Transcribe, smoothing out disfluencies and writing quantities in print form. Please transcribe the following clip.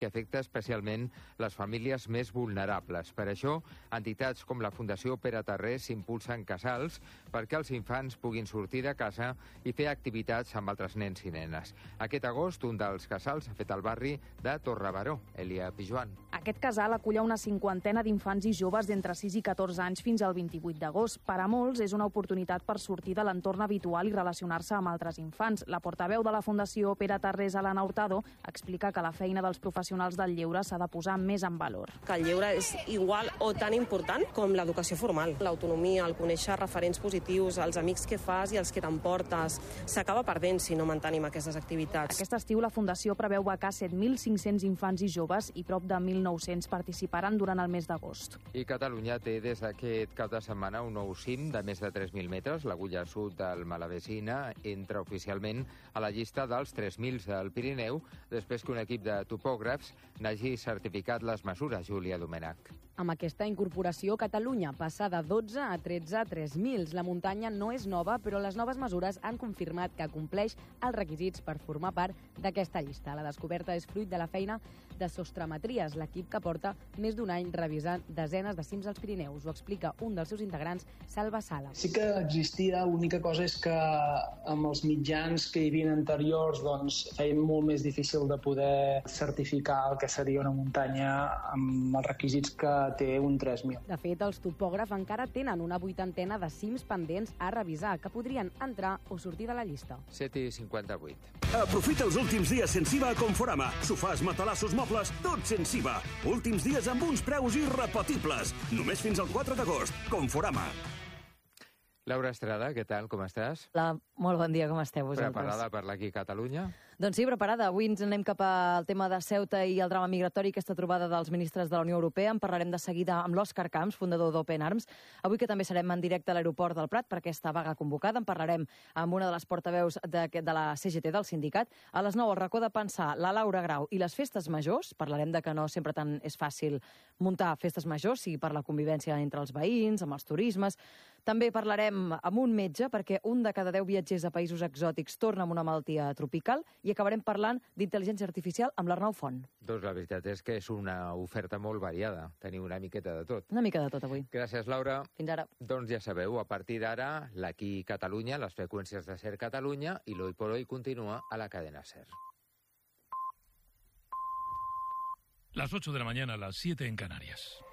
que afecta especialment les famílies més vulnerables. Per això, entitats com la Fundació Pere Tarrés impulsen casals perquè els infants puguin sortir de casa i fer activitats amb altres nens i nenes. Aquest agost, un dels casals s'ha fet al barri de Torrebaró. Elia Pijuan. Aquest casal acull una 50 d'infants i joves d'entre 6 i 14 anys fins al 28 d'agost. Per a molts és una oportunitat per sortir de l'entorn habitual i relacionar-se amb altres infants. La portaveu de la Fundació Pere Tarrés, Elena Hurtado, explica que la feina dels professionals del lleure s'ha de posar més en valor. Que el lleure és igual o tan important com l'educació formal. L'autonomia, el conèixer referents positius, els amics que fas i els que t'emportes, s'acaba perdent si no mantenim aquestes activitats. Aquest estiu la Fundació preveu becar 7.500 infants i joves i prop de 1.900 participaran durant el mes d'agost. I Catalunya té des d'aquest cap de setmana un nou cim de més de 3.000 metres. L'Agulla Sud del Malavesina entra oficialment a la llista dels 3.000 del Pirineu després que un equip de topògrafs n'hagi certificat les mesures, Júlia Domènech. Amb aquesta incorporació, Catalunya passa de 12 a 13 3.000. La muntanya no és nova, però les noves mesures han confirmat que compleix els requisits per formar part d'aquesta llista. La descoberta és fruit de la feina de Sostremetries, l'equip que porta més d'un any revisant desenes de cims als Pirineus. Ho explica un dels seus integrants, Salva Sala. Sí que existia, l'única cosa és que amb els mitjans que hi havia anteriors feien molt més difícil de poder certificar el que seria una muntanya amb els requisits que té un 3.000. De fet, els topògrafs encara tenen una 80ena de cims pendents a revisar, que podrien entrar o sortir de la llista. 7:58. Aprofita els últims dies sense IVA a Conforama. Sofàs, matalassos, mobles, tot sense IVA. Últims dies amb uns preus irrepetibles. Només fins al 4 d'agost. Conforama. Laura Estrada, què tal, com estàs? Hola, molt bon dia, com esteu vosaltres? Preparada per parlar aquí a Catalunya? Doncs sí, preparada. Avui ens anem cap al tema de Ceuta i el drama migratori, aquesta trobada dels ministres de la Unió Europea. En parlarem de seguida amb l'Òscar Camps, fundador d'Open Arms. Avui que també serem en directe a l'aeroport del Prat per aquesta vaga convocada. En parlarem amb una de les portaveus de la CGT del sindicat. A les 9 al racó de pensar, la Laura Grau i les festes majors. Parlarem de que no sempre tant és fàcil muntar festes majors, sigui per la convivència entre els veïns, amb els turismes. També parlarem amb un metge perquè un de cada 10 viatgers a països exòtics torna amb una malaltia tropical i acabarem parlant d'intel·ligència artificial amb l'Arnau Font. Doncs la veritat és que és una oferta molt variada. Teniu una miqueta de tot. Una mica de tot avui. Gràcies, Laura. Fins ara. Doncs ja sabeu, a partir d'ara, l'Aquí Catalunya, les freqüències de SER Catalunya i l'Hoy por Hoy continua a la cadena SER. Las 8 de la mañana, las 7 en Canarias.